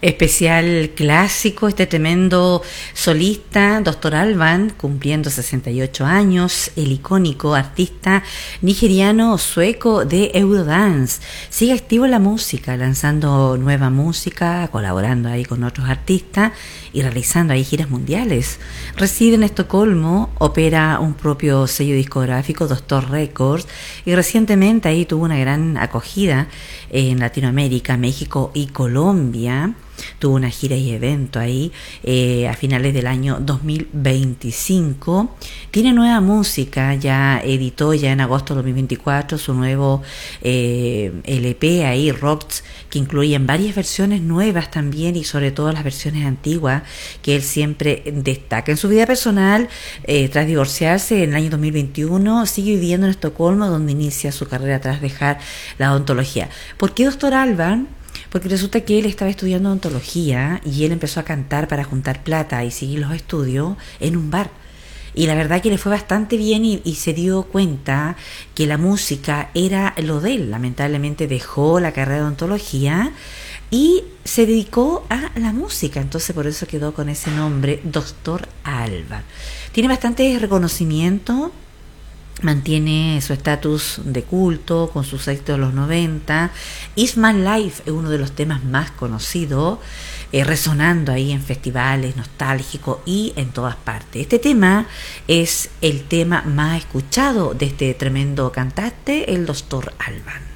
Especial clásico, este tremendo solista, Dr. Alban, cumpliendo 68 años, el icónico artista nigeriano-sueco de Eurodance. Sigue activo en la música, lanzando nueva música, colaborando ahí con otros artistas y realizando ahí giras mundiales. Reside en Estocolmo, opera un propio sello discográfico, Dr. Records, y recientemente ahí tuvo una gran acogida en Latinoamérica, México y Colombia. Tuvo una gira y evento ahí a finales del año 2025. Tiene nueva música, ya editó ya en agosto de 2024 su nuevo LP ahí, Rocks, que incluyen varias versiones nuevas también y sobre todo las versiones antiguas que él siempre destaca. En su vida personal, tras divorciarse en el año 2021, sigue viviendo en Estocolmo, donde inicia su carrera tras dejar la odontología. ¿Por qué Dr. Alban? Porque resulta que él estaba estudiando odontología y él empezó a cantar para juntar plata y seguir los estudios en un bar. Y la verdad que le fue bastante bien y se dio cuenta que la música era lo de él. Lamentablemente dejó la carrera de odontología y se dedicó a la música. Entonces por eso quedó con ese nombre, Dr. Alban. Tiene bastante reconocimiento. Mantiene su estatus de culto con sus éxitos de los 90. It's My Life es uno de los temas más conocidos, resonando ahí en festivales nostálgicos y en todas partes. Este tema es el tema más escuchado de este tremendo cantante, el Dr. Alban.